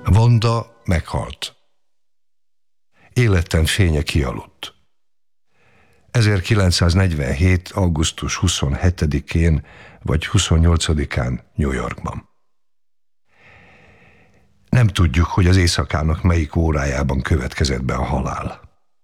Vanda meghalt. Életlen fénye kialudt. 1947. augusztus 27-én vagy 28-án New Yorkban. Nem tudjuk, hogy az éjszakának melyik órájában következett be a halál.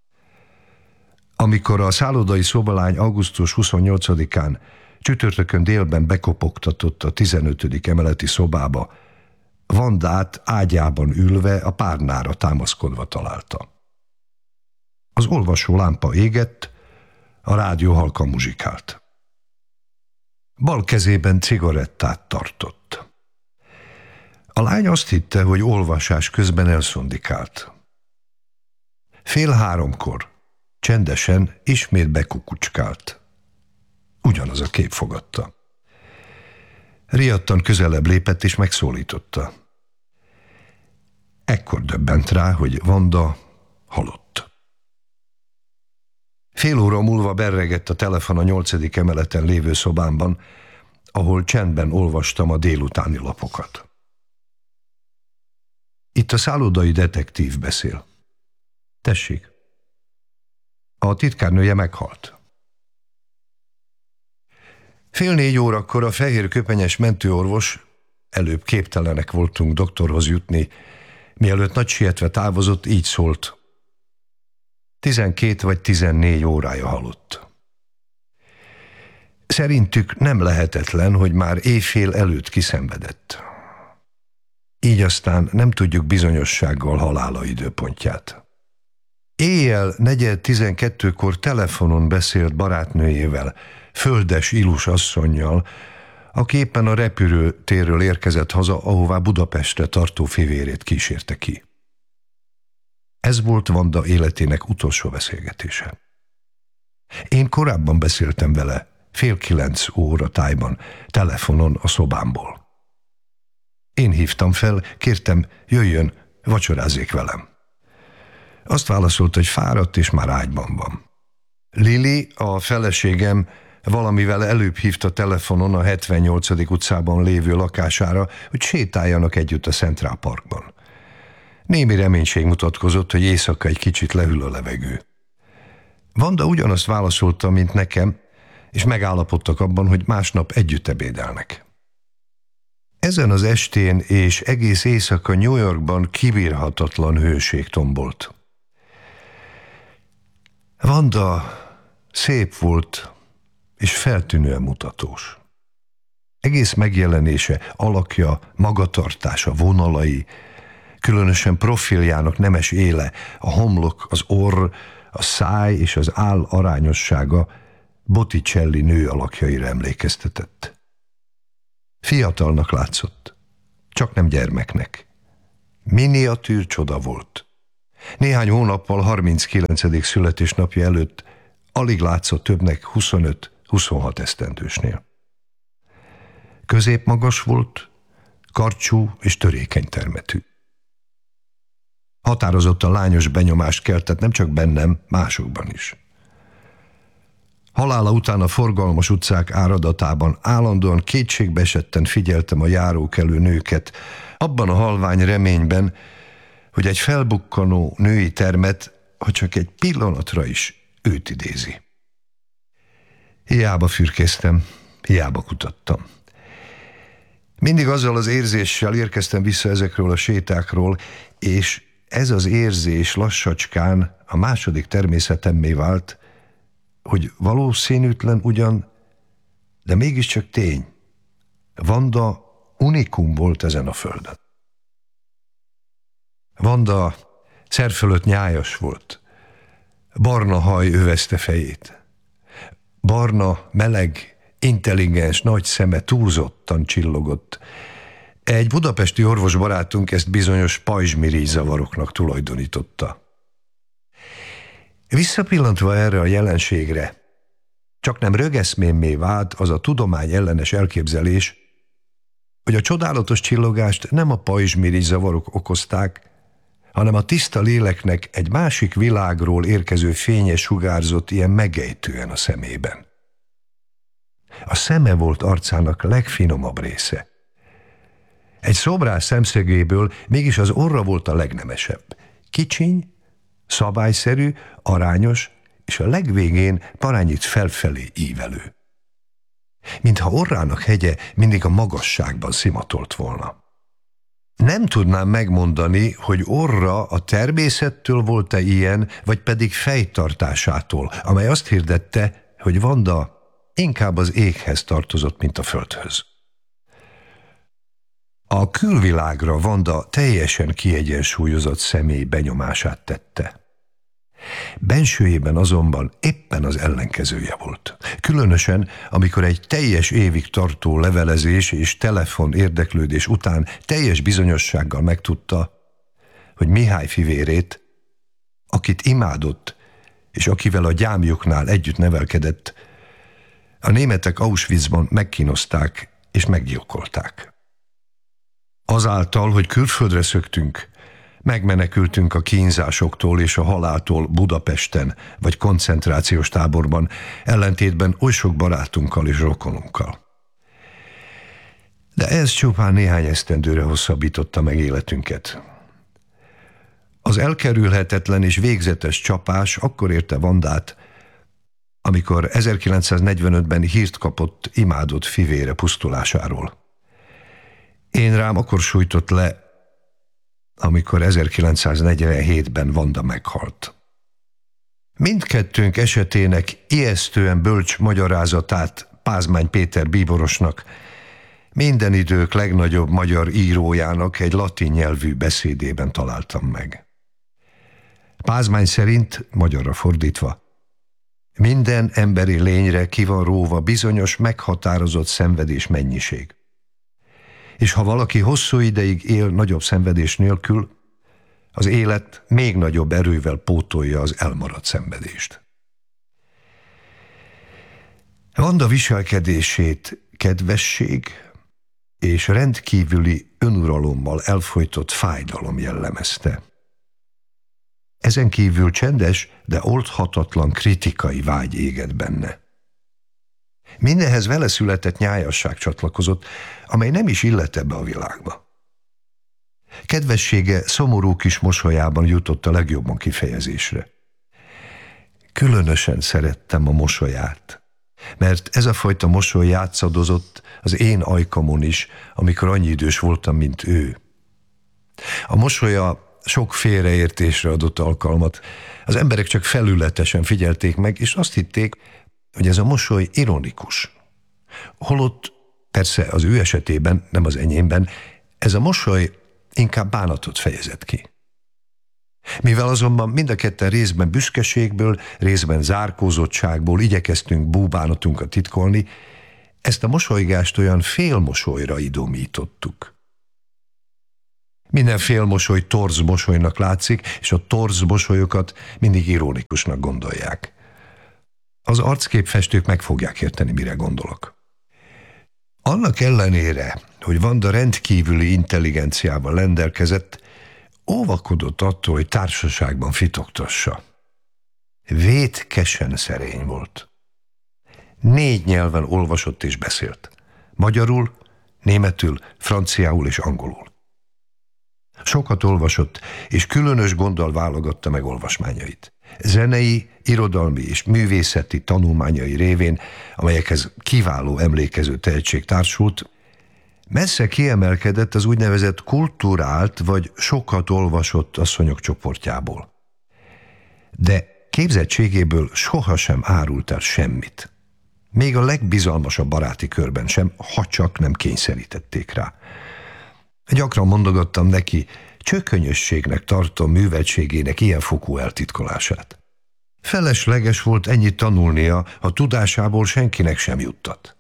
Amikor a szállodai szobalány augusztus 28-án csütörtökön délben bekopogtatott a 15. emeleti szobába, Vandát ágyában ülve a párnára támaszkodva találta. Az olvasó lámpa égett, a rádió halkan muzsikált. Bal kezében cigarettát tartott. A lány azt hitte, hogy olvasás közben elszondikált. 2:30 csendesen ismét bekukucskált. Ugyanaz a kép fogadta. Riadtan közelebb lépett és megszólította. Ekkor döbbent rá, hogy Vanda halott. Fél óra múlva berregett a telefon a 8. emeleten lévő szobámban, ahol csendben olvastam a délutáni lapokat. Itt a szállodai detektív beszél. Tessék. A titkárnője meghalt. 3:30 a fehér köpenyes mentőorvos, előbb képtelenek voltunk doktorhoz jutni, mielőtt nagy sietve távozott, így szólt. 12 vagy 14 órája halott. Szerintük nem lehetetlen, hogy már éjfél előtt kiszenvedett. Így aztán nem tudjuk bizonyossággal halála időpontját. Éjjel 11:12 telefonon beszélt barátnőjével, Földes Ilus asszonnyal, aki éppen a repülőtérről érkezett haza, ahová Budapestre tartó fivérét kísérte ki. Ez volt Vanda életének utolsó beszélgetése. Én korábban beszéltem vele, 8:30 tájban, telefonon a szobámból. Én hívtam fel, kértem, jöjjön, vacsorázzék velem. Azt válaszolt, hogy fáradt és már ágyban van. Lili, a feleségem, valamivel előbb hívta telefonon a 78. utcában lévő lakására, hogy sétáljanak együtt a Central Parkban. Némi reménység mutatkozott, hogy éjszaka egy kicsit lehűl a levegő. Vanda ugyanazt válaszolta, mint nekem, és megállapodtak abban, hogy másnap együtt ebédelnek. Ezen az estén és egész éjszaka New Yorkban kibírhatatlan hőség tombolt. Vanda szép volt, és feltűnően mutatós. Egész megjelenése, alakja, magatartása, vonalai, különösen profiljának nemes éle, a homlok, az orr, a száj és az áll arányossága Botticelli nő alakjaira emlékeztetett. Fiatalnak látszott, csak nem gyermeknek. Miniatűr csoda volt. Néhány hónappal 39. születésnapja előtt alig látszott többnek 25-26 esztendősnél. Középmagas volt, karcsú és törékeny termetű. Határozottan lányos benyomást keltett nem csak bennem, másokban is. Halála után a forgalmas utcák áradatában állandóan kétségbeesetten figyeltem a járókelő nőket, abban a halvány reményben, hogy egy felbukkanó női termet, ha csak egy pillanatra is őt idézi. Hiába fürkésztem, hiába kutattam. Mindig azzal az érzéssel érkeztem vissza ezekről a sétákról, és ez az érzés lassacskán a második természetemmé vált, hogy valószínűtlen ugyan, de mégiscsak tény. Vanda unikum volt ezen a földön. Vanda szerfölött nyájas volt. Barna haj övezte fejét. Barna, meleg, intelligens, nagy szeme túlzottan csillogott. Egy budapesti orvosbarátunk ezt bizonyos pajzsmirigy zavaroknak tulajdonította. Visszapillantva erre a jelenségre, csak nem rögeszmémmé vált az a tudomány ellenes elképzelés, hogy a csodálatos csillogást nem a pajzsmirigy zavarok okozták, hanem a tiszta léleknek egy másik világról érkező fénye sugárzott ilyen megejtően a szemében. A szeme volt arcának legfinomabb része. Egy szobrász szemszögéből mégis az orra volt a legnemesebb. Kicsiny, szabályszerű, arányos, és a legvégén parányit felfelé ívelő. Mintha orrának hegye mindig a magasságban szimatolt volna. Nem tudnám megmondani, hogy orra a természettől volt-e ilyen, vagy pedig fejtartásától, amely azt hirdette, hogy Vanda inkább az éghez tartozott, mint a földhöz. A külvilágra Vanda teljesen kiegyensúlyozott személy benyomását tette. Bensőjében azonban éppen az ellenkezője volt. Különösen, amikor egy teljes évig tartó levelezés és telefon érdeklődés után teljes bizonyossággal megtudta, hogy Mihály fivérét, akit imádott, és akivel a gyámjuknál együtt nevelkedett, a németek Auschwitzban megkínozták és meggyilkolták. Azáltal, hogy külföldre szöktünk, megmenekültünk a kínzásoktól és a haláltól Budapesten vagy koncentrációs táborban, ellentétben oly sok barátunkkal és rokonunkkal. De ez csupán néhány esztendőre hosszabbította meg életünket. Az elkerülhetetlen és végzetes csapás akkor érte Vandát, amikor 1945-ben hírt kapott imádott fivére pusztulásáról. Én rám akkor sújtott le, amikor 1947-ben Vanda meghalt. Mindkettőnk esetének ijesztően bölcs magyarázatát Pázmány Péter bíborosnak, minden idők legnagyobb magyar írójának egy latin nyelvű beszédében találtam meg. Pázmány szerint, magyarra fordítva, minden emberi lényre ki van róva bizonyos meghatározott szenvedés mennyiség. És ha valaki hosszú ideig él nagyobb szenvedés nélkül, az élet még nagyobb erővel pótolja az elmaradt szenvedést. Vanda viselkedését kedvesség és rendkívüli önuralommal elfojtott fájdalom jellemezte. Ezen kívül csendes, de oldhatatlan kritikai vágy égett benne. Mindenhez vele született nyájasság csatlakozott, amely nem is illett ebbe a világba. Kedvessége szomorú kis mosolyában jutott a legjobban kifejezésre. Különösen szerettem a mosolyát, mert ez a fajta mosoly játszadozott az én ajkamon is, amikor annyi idős voltam, mint ő. A mosolya sok félreértésre adott alkalmat. Az emberek csak felületesen figyelték meg, és azt hitték, hogy ez a mosoly ironikus. Holott, persze az ő esetében, nem az enyémben, ez a mosoly inkább bánatot fejezett ki. Mivel azonban mind a ketten részben büszkeségből, részben zárkózottságból igyekeztünk búbánatunkat titkolni, ezt a mosolygást olyan félmosolyra idomítottuk. Minden félmosoly torz mosolynak látszik, és a torz mosolyokat mindig ironikusnak gondolják. Az arcképfestők meg fogják érteni, mire gondolok. Annak ellenére, hogy Vanda rendkívüli intelligenciával rendelkezett, óvakodott attól, hogy társaságban fitogtassa. Vétkesen szerény volt. 4 nyelven olvasott és beszélt. Magyarul, németül, franciául és angolul. Sokat olvasott, és különös gonddal válogatta meg olvasmányait. Zenei, irodalmi és művészeti tanulmányai révén, amelyekhez kiváló emlékező tehetség társult, messze kiemelkedett az úgynevezett kulturált vagy sokat olvasott asszonyok csoportjából. De képzettségéből sohasem árult el semmit. Még a legbizalmasabb baráti körben sem, ha csak nem kényszerítették rá. Gyakran mondogattam neki, csökönyösségnek tartom műveltségének ilyen fokú eltitkolását. Felesleges volt ennyit tanulnia, ha tudásából senkinek sem juttat.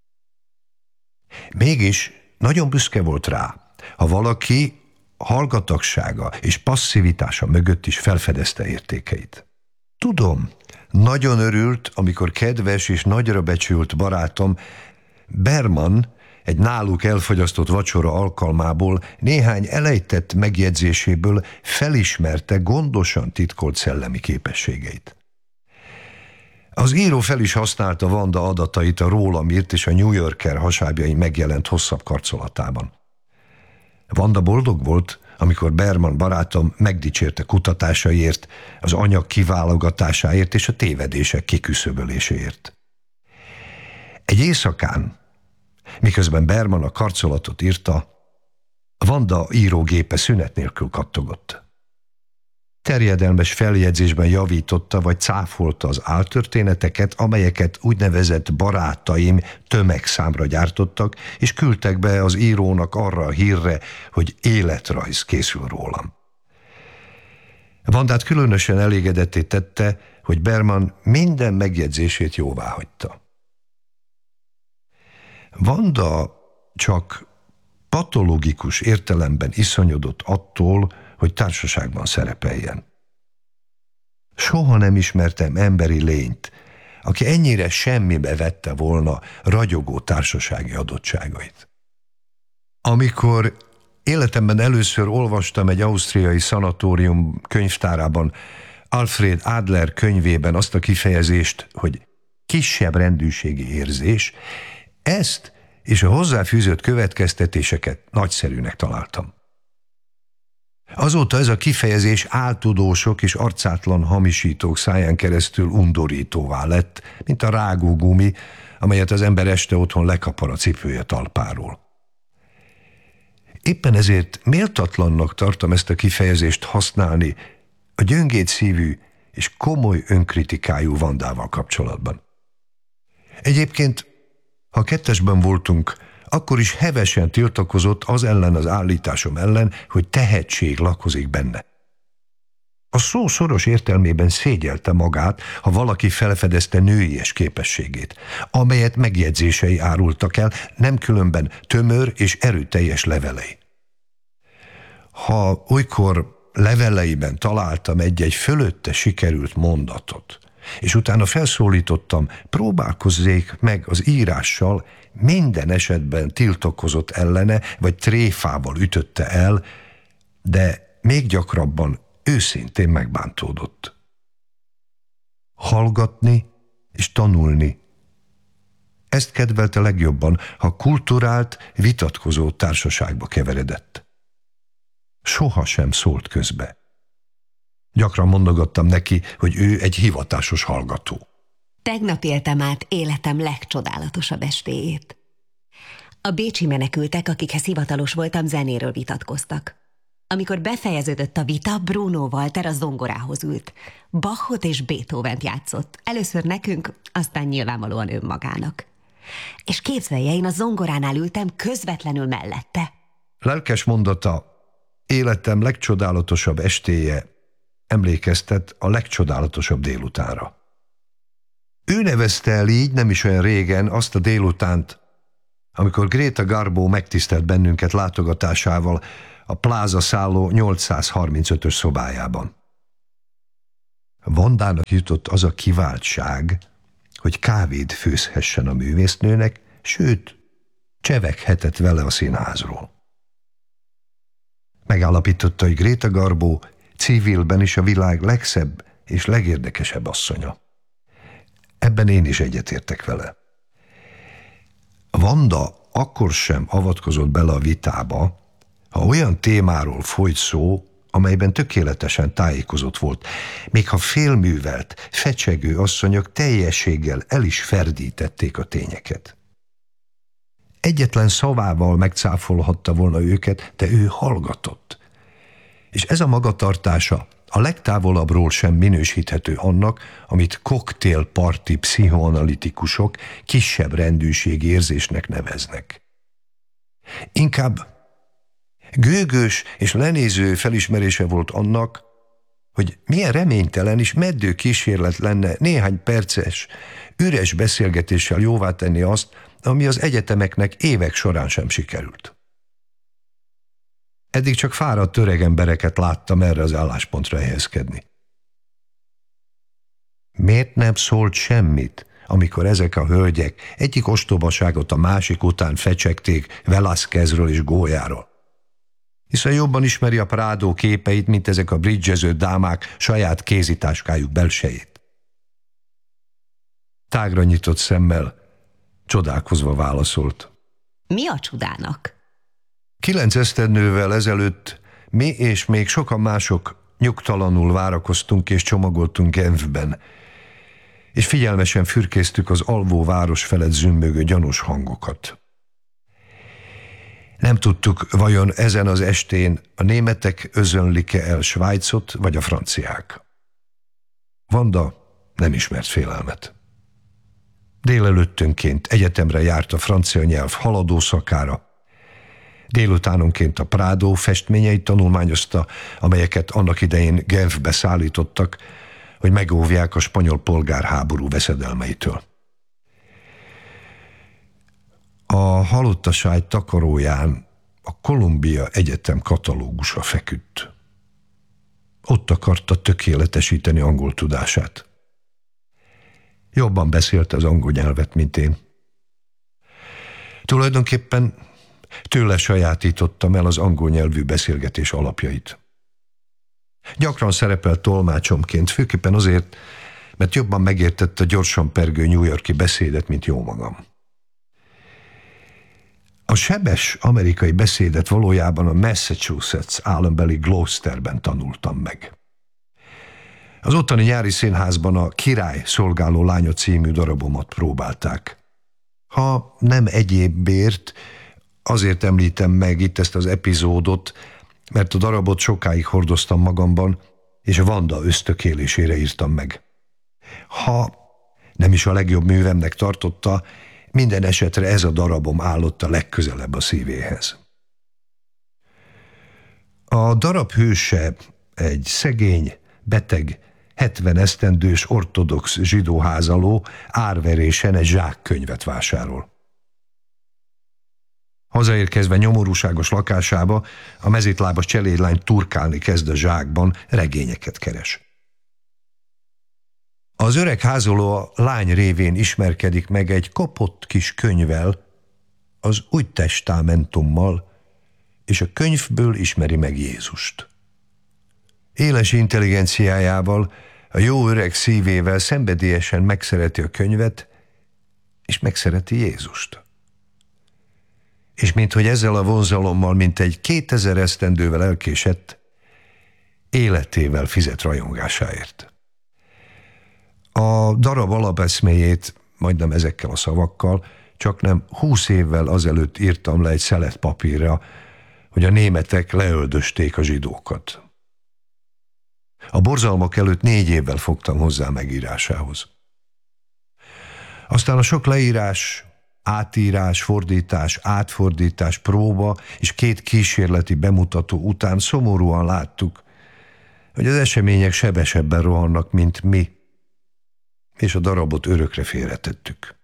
Mégis nagyon büszke volt rá, ha valaki hallgatagsága és passzivitása mögött is felfedezte értékeit. Tudom, nagyon örült, amikor kedves és nagyra becsült barátom Berman egy náluk elfogyasztott vacsora alkalmából néhány elejtett megjegyzéséből felismerte gondosan titkolt szellemi képességeit. Az író fel is használta Vanda adatait a rólam írt és a New Yorker hasábjain megjelent hosszabb karcolatában. Vanda boldog volt, amikor Berman barátom megdicsérte kutatásaiért, az anyag kiválogatásáért és a tévedések kiküszöböléséért. Egy éjszakán, miközben Berman a karcolatot írta, Vanda írógépe szünet nélkül kattogott. Terjedelmes feljegyzésben javította vagy cáfolta az áltörténeteket, amelyeket úgynevezett barátaim tömegszámra gyártottak, és küldtek be az írónak arra a hírre, hogy életrajz készül rólam. Vandát különösen elégedetté tette, hogy Berman minden megjegyzését jóváhagyta. Vanda csak patológikus értelemben iszonyodott attól, hogy társaságban szerepeljen. Soha nem ismertem emberi lényt, aki ennyire semmibe vette volna ragyogó társasági adottságait. Amikor életemben először olvastam egy ausztriai szanatórium könyvtárában Alfred Adler könyvében azt a kifejezést, hogy kisebb rendűségi érzés, ezt és a hozzáfűzött következtetéseket nagyszerűnek találtam. Azóta ez a kifejezés áltudósok és arcátlan hamisítók száján keresztül undorítóvá lett, mint a rágógumi, amelyet az ember este otthon lekapar a cipője talpáról. Éppen ezért méltatlannak tartom ezt a kifejezést használni a gyöngéd szívű és komoly önkritikájú Vandával kapcsolatban. Egyébként, ha kettesben voltunk, akkor is hevesen tiltakozott az ellen az állításom ellen, hogy tehetség lakozik benne. A szó szoros értelmében szégyelte magát, ha valaki felfedezte nőies képességét, amelyet megjegyzései árultak el, nem különben tömör és erőteljes levelei. Ha olykor leveleiben találtam egy-egy fölötte sikerült mondatot, és utána felszólítottam, próbálkozzék meg az írással, minden esetben tiltakozott ellene, vagy tréfával ütötte el, de még gyakrabban őszintén megbántódott. Hallgatni és tanulni. Ezt kedvelte legjobban, ha kulturált, vitatkozó társaságba keveredett. Soha sem szólt közbe. Gyakran mondogattam neki, hogy ő egy hivatásos hallgató. Tegnap éltem át életem legcsodálatosabb estéjét. A bécsi menekültek, akikhez hivatalos voltam, zenéről vitatkoztak. Amikor befejeződött a vita, Bruno Walter a zongorához ült. Bachot és Beethovent játszott. Először nekünk, aztán nyilvánvalóan önmagának. És képzelje, én a zongoránál ültem közvetlenül mellette. Lelkes mondata, életem legcsodálatosabb estéje emlékeztet a legcsodálatosabb délutánra. Ő nevezte el így nem is olyan régen azt a délutánt, amikor Greta Garbo megtisztelt bennünket látogatásával a Pláza szálló 835-ös szobájában. Vandának jutott az a kiváltság, hogy kávét főzhessen a művésznőnek, sőt, cseveghetett vele a színházról. Megállapította, hogy Greta Garbo civilben is a világ legszebb és legérdekesebb asszonya. Ebben én is egyetértek vele. Vanda akkor sem avatkozott bele a vitába, ha olyan témáról folyt szó, amelyben tökéletesen tájékozott volt, még ha félművelt, fecsegő asszonyok teljességgel el is ferdítették a tényeket. Egyetlen szavával megcáfolhatta volna őket, de ő hallgatott. És ez a magatartása a legtávolabbról sem minősíthető annak, amit koktélparti pszichoanalitikusok kisebb rendűségi érzésnek neveznek. Inkább gőgös és lenéző felismerése volt annak, hogy milyen reménytelen és meddő kísérlet lenne néhány perces, üres beszélgetéssel jóvá tenni azt, ami az egyetemeknek évek során sem sikerült. Eddig csak fáradt öreg embereket láttam erre az álláspontra helyezkedni. Miért nem szólt semmit, amikor ezek a hölgyek egyik ostobaságot a másik után fecsegték Velázquezről és Goyáról? Hiszen jobban ismeri a Prado képeit, mint ezek a bridgező dámák saját kézitáskájuk belsejét. Tágra nyitott szemmel, csodálkozva válaszolt. Mi a csodának? 9 esztendővel ezelőtt mi és még sokan mások nyugtalanul várakoztunk és csomagoltunk Genfben, és figyelmesen fürkésztük az alvó város felett zümmögő gyanús hangokat. Nem tudtuk, vajon ezen az estén a németek özönlik-e el Svájcot, vagy a franciák. Vanda nem ismert félelmet. Délelőttönként egyetemre járt a francia nyelv haladó szakára, délutánonként a Prado festményeit tanulmányozta, amelyeket annak idején Genfbe szállítottak, hogy megóvják a spanyol polgárháború veszedelmeitől. A halottaságy takaróján a Columbia Egyetem katalógusa feküdt. Ott akarta tökéletesíteni angol tudását. Jobban beszélte az angol nyelvet, mint én. Tulajdonképpen tőle sajátítottam el az angol nyelvű beszélgetés alapjait. Gyakran szerepelt tolmácsomként, főképpen azért, mert jobban megértette a gyorsan pergő New York-i beszédet, mint jómagam. A sebes amerikai beszédet valójában a Massachusetts állambeli Gloucesterben tanultam meg. Az ottani nyári színházban a Király szolgáló lánya című darabomat próbálták. Ha nem egyébbért, azért említem meg itt ezt az epizódot, mert a darabot sokáig hordoztam magamban, és Vanda ösztökélésére írtam meg. Ha nem is a legjobb művemnek tartotta, minden esetre ez a darabom állott a legközelebb a szívéhez. A darab hőse egy szegény, beteg, 70 esztendős ortodox zsidóházaló árverésen egy zsákkönyvet vásárol. Hazaérkezve nyomorúságos lakásába a mezitlábas cselédlány turkálni kezd a zsákban, regényeket keres. Az öreg házoló a lány révén ismerkedik meg egy kopott kis könyvvel, az Új Testamentummal, és a könyvből ismeri meg Jézust. Éles intelligenciájával, a jó öreg szívével szenvedélyesen megszereti a könyvet, és megszereti Jézust. És minthogy ezzel a vonzalommal, mint egy 2000 esztendővel elkésett, életével fizet rajongásáért. A darab alapeszméjét, majdnem ezekkel a szavakkal, csaknem 20 évvel azelőtt írtam le egy szelet papírra, hogy a németek leöldösték a zsidókat. A borzalmak előtt 4 évvel fogtam hozzá megírásához. Aztán a sok leírás, átírás, fordítás, átfordítás, próba és 2 kísérleti bemutató után szomorúan láttuk, hogy az események sebesebben rohannak, mint mi, és a darabot örökre félretettük.